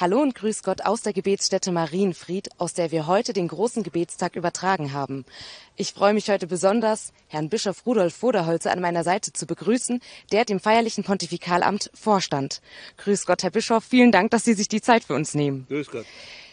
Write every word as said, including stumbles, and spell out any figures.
Hallo und grüß Gott aus der Gebetsstätte Marienfried, aus der wir heute den großen Gebetstag übertragen haben. Ich freue mich heute besonders, Herrn Bischof Rudolf Voderholzer an meiner Seite zu begrüßen, der dem feierlichen Pontifikalamt vorstand. Grüß Gott, Herr Bischof, vielen Dank, dass Sie sich die Zeit für uns nehmen. Grüß Gott.